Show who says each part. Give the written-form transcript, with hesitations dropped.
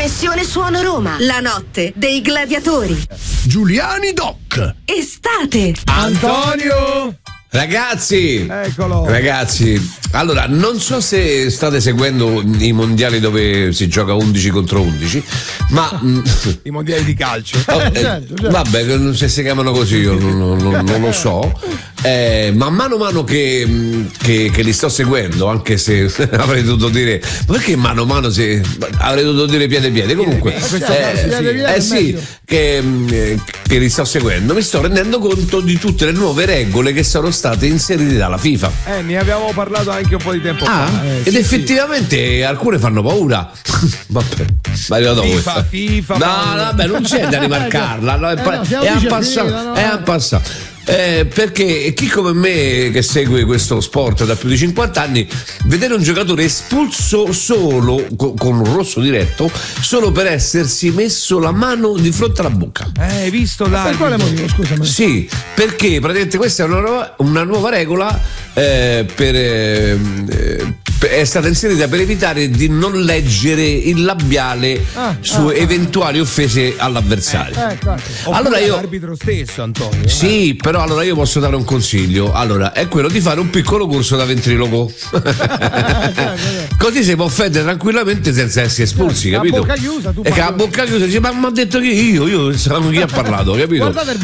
Speaker 1: Trasmissione Suono Roma, la notte dei gladiatori.
Speaker 2: Giuliani Doc.
Speaker 1: Estate.
Speaker 3: Antonio.
Speaker 4: Ragazzi,
Speaker 3: eccolo.
Speaker 4: Ragazzi, allora non so se state seguendo i mondiali dove si gioca 11 contro 11, ma
Speaker 3: i mondiali di calcio.
Speaker 4: Certo. Vabbè, se si chiamano così io non lo so. Ma mano a mano che li sto seguendo, anche se avrei dovuto dire, ma perché mano a mano se avrei dovuto dire piede comunque che li sto seguendo, mi sto rendendo conto di tutte le nuove regole che sono state inserite dalla FIFA.
Speaker 3: Ne abbiamo parlato anche un po' di tempo fa.
Speaker 4: Ed effettivamente alcune fanno paura. Vabbè, ma arrivato
Speaker 3: FIFA.
Speaker 4: No, vabbè, non c'è da rimarcarla, no, è un passato. Perché chi come me che segue questo sport da più di 50 anni, vedere un giocatore espulso solo con un rosso diretto solo per essersi messo la mano di fronte alla bocca.
Speaker 3: Hai visto là?
Speaker 2: Per quale motivo, scusami?
Speaker 4: Sì, perché praticamente questa è una nuova regola è stata inserita per evitare di non leggere il labiale su eventuali offese all'avversario.
Speaker 3: Allora l'arbitro stesso, Antonio.
Speaker 4: Sì, però allora io posso dare un consiglio. Allora, è quello di fare un piccolo corso da ventriloquo. Così si può offendere tranquillamente senza essere espulsi, capito?
Speaker 2: A bocca chiusa, tu
Speaker 4: a bocca chiusa dice, ma mi ha detto che io chi ha parlato, capito?